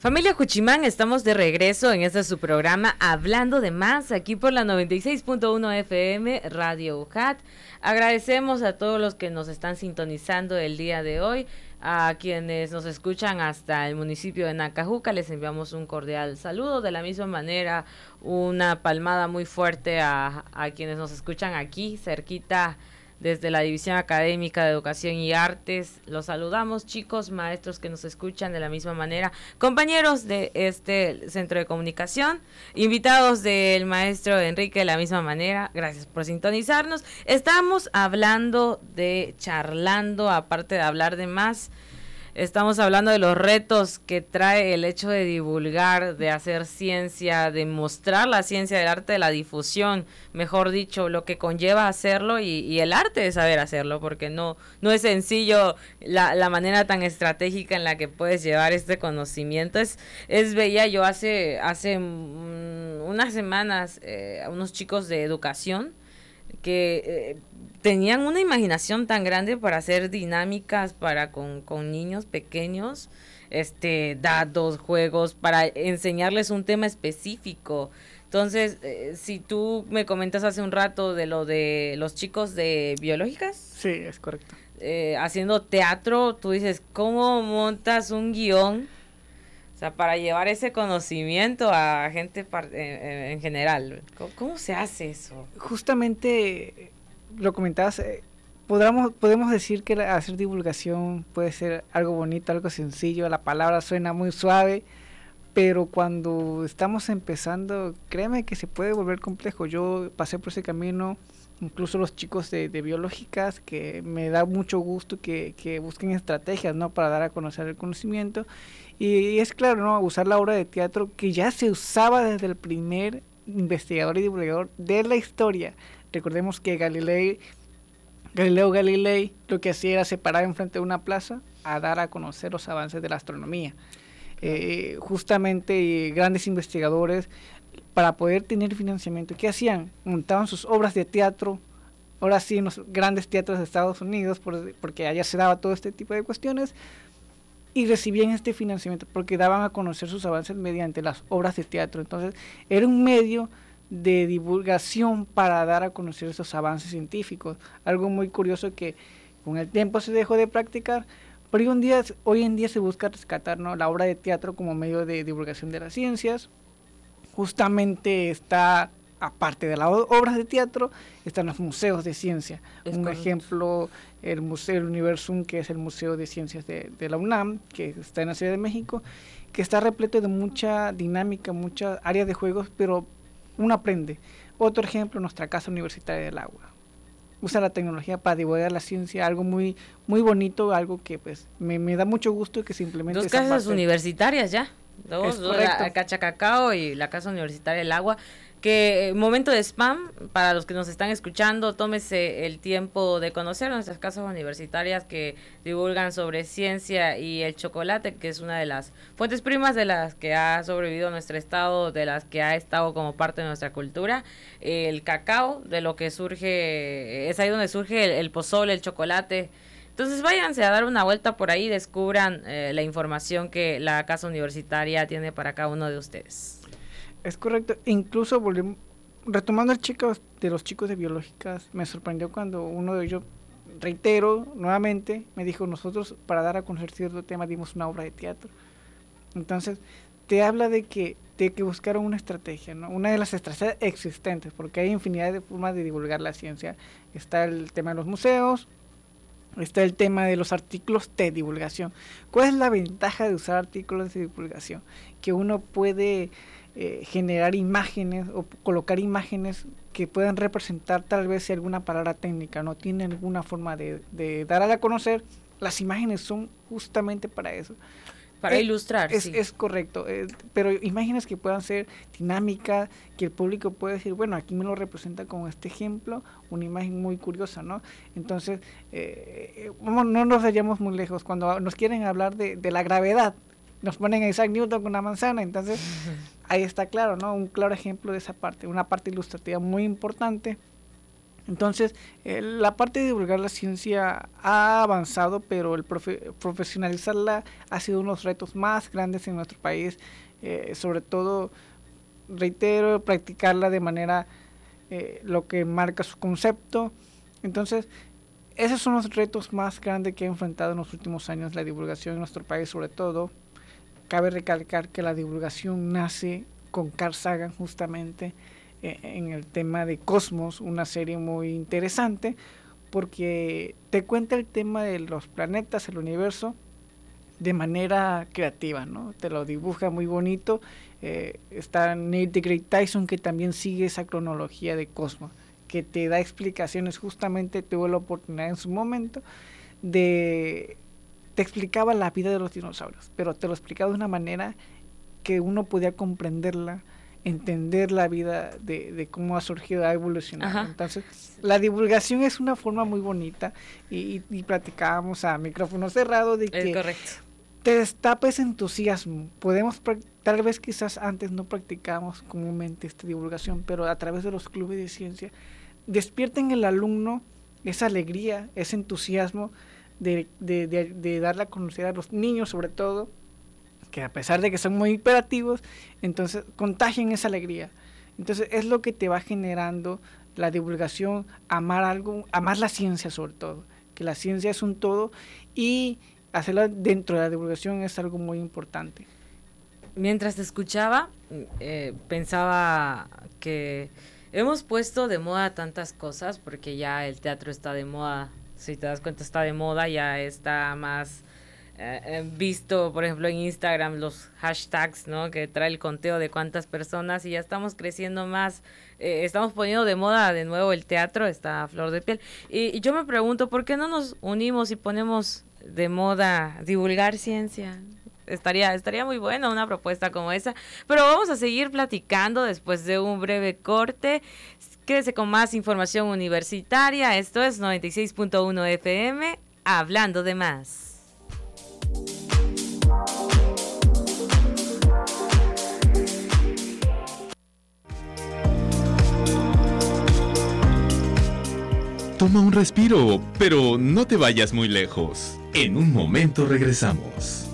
Familia Juchimán, estamos de regreso en este su programa Hablando de Más, aquí por la 96.1 FM Radio UJAT. Agradecemos a todos los que nos están sintonizando el día de hoy, a quienes nos escuchan hasta el municipio de Nacajuca, les enviamos un cordial saludo. De la misma manera, una palmada muy fuerte a quienes nos escuchan aquí, cerquita, desde la División Académica de Educación y Artes. Los saludamos, chicos, maestros que nos escuchan de la misma manera, compañeros de este centro de comunicación, invitados del maestro Enrique de la misma manera. Gracias por sintonizarnos. Estamos charlando, aparte de hablar de más, estamos hablando de los retos que trae el hecho de divulgar, de hacer ciencia, de mostrar la ciencia del arte, de la difusión, mejor dicho, lo que conlleva hacerlo y el arte de saber hacerlo, porque no es sencillo la manera tan estratégica en la que puedes llevar este conocimiento. Veía yo hace unas semanas a unos chicos de educación que tenían una imaginación tan grande para hacer dinámicas con niños pequeños, datos, juegos, para enseñarles un tema específico. Entonces, si tú me comentas hace un rato de lo de los chicos de biológicas. Sí, es correcto. Haciendo teatro, tú dices, ¿cómo montas un guión? O sea, para llevar ese conocimiento a gente en general. ¿Cómo se hace eso? Justamente lo comentabas, podemos decir que hacer divulgación puede ser algo bonito, algo sencillo, la palabra suena muy suave, pero cuando estamos empezando, créeme que se puede volver complejo. Yo pasé por ese camino, incluso los chicos de biológicas, que me da mucho gusto que busquen estrategias, ¿no?, para dar a conocer el conocimiento. Y es claro, ¿no?, usar la obra de teatro que ya se usaba desde el primer investigador y divulgador de la historia. Recordemos que Galileo Galilei lo que hacía era separar enfrente de una plaza a dar a conocer los avances de la astronomía. Justamente grandes investigadores, para poder tener financiamiento, ¿qué hacían? Montaban sus obras de teatro, ahora sí en los grandes teatros de Estados Unidos, porque allá se daba todo este tipo de cuestiones, y recibían este financiamiento porque daban a conocer sus avances mediante las obras de teatro. Entonces era un medio de divulgación para dar a conocer esos avances científicos, algo muy curioso que con el tiempo se dejó de practicar, pero hoy en día se busca rescatar, ¿no?, la obra de teatro como medio de divulgación de las ciencias. Justamente está, aparte de las obras de teatro, están los museos de ciencia. Un ejemplo, el Museo Universum, que es el Museo de Ciencias de la UNAM, que está en la Ciudad de México, que está repleto de mucha dinámica, muchas áreas de juegos, pero uno aprende. Otro ejemplo, nuestra Casa Universitaria del Agua. Usa la tecnología para divulgar la ciencia, algo muy muy bonito, algo que pues me da mucho gusto que simplemente... Dos casas universitarias ya. Dos, la Cachacacao y la Casa Universitaria del Agua, que momento de spam, para los que nos están escuchando, tómese el tiempo de conocer nuestras casas universitarias que divulgan sobre ciencia, y el chocolate, que es una de las fuentes primas de las que ha sobrevivido nuestro estado, de las que ha estado como parte de nuestra cultura, el cacao, de lo que surge, es ahí donde surge el pozole, el chocolate. Entonces váyanse a dar una vuelta por ahí, descubran la información que la Casa Universitaria tiene para cada uno de ustedes. Es correcto. Incluso retomando de los chicos de biológicas, me sorprendió cuando uno de ellos, reitero nuevamente, me dijo, nosotros para dar a conocer cierto tema dimos una obra de teatro. Entonces te habla de que buscaron una estrategia, ¿no?, una de las estrategias existentes, porque hay infinidad de formas de divulgar la ciencia. Está el tema de los museos, está el tema de los artículos de divulgación. ¿Cuál es la ventaja de usar artículos de divulgación? Que uno puede generar imágenes o colocar imágenes que puedan representar tal vez si alguna palabra técnica no tiene alguna forma de dar a conocer. Las imágenes son justamente para eso. Para ilustrar, sí. Es correcto, pero imágenes que puedan ser dinámicas, que el público puede decir, bueno, aquí me lo representa con este ejemplo, una imagen muy curiosa, ¿no? Entonces, no nos vayamos muy lejos. Cuando nos quieren hablar de la gravedad, nos ponen a Isaac Newton con una manzana, entonces ahí está claro, ¿no? Un claro ejemplo de esa parte, una parte ilustrativa muy importante. Entonces, la parte de divulgar la ciencia ha avanzado, pero el profesionalizarla ha sido uno de los retos más grandes en nuestro país, sobre todo, reitero, practicarla de manera lo que marca su concepto. Entonces, esos son los retos más grandes que ha enfrentado en los últimos años la divulgación en nuestro país, sobre todo. Cabe recalcar que la divulgación nace con Carl Sagan justamente en el tema de Cosmos, una serie muy interesante porque te cuenta el tema de los planetas, el universo, de manera creativa, ¿no? Te lo dibuja muy bonito. Está Neil deGrasse Tyson, que también sigue esa cronología de Cosmos, que te da explicaciones. Justamente tuve la oportunidad en su momento te explicaba la vida de los dinosaurios, pero te lo explicaba de una manera que uno podía comprenderla, entender la vida de cómo ha surgido, ha evolucionado. Ajá. Entonces, la divulgación es una forma muy bonita y platicábamos a micrófono cerrado de que correcto. Te destapa ese entusiasmo. Tal vez quizás antes no practicábamos comúnmente esta divulgación, pero a través de los clubes de ciencia despierta en el alumno esa alegría, ese entusiasmo de darle a conocer a los niños, sobre todo, que a pesar de que son muy hiperactivos, entonces contagian esa alegría. Entonces es lo que te va generando la divulgación, amar la ciencia sobre todo, que la ciencia es un todo y hacerla dentro de la divulgación es algo muy importante. Mientras te escuchaba, pensaba que hemos puesto de moda tantas cosas, porque ya el teatro está de moda, si te das cuenta está de moda, ya está más visto, por ejemplo en Instagram, los hashtags, ¿no? Que trae el conteo de cuántas personas y ya estamos creciendo más, estamos poniendo de moda de nuevo el teatro, está a flor de piel. Y yo me pregunto, ¿por qué no nos unimos y ponemos de moda divulgar ciencia? Estaría muy bueno una propuesta como esa, pero vamos a seguir platicando después de un breve corte. Quédese con más información universitaria. Esto es 96.1 FM, Hablando de Más. Toma un respiro, pero no te vayas muy lejos. En un momento regresamos.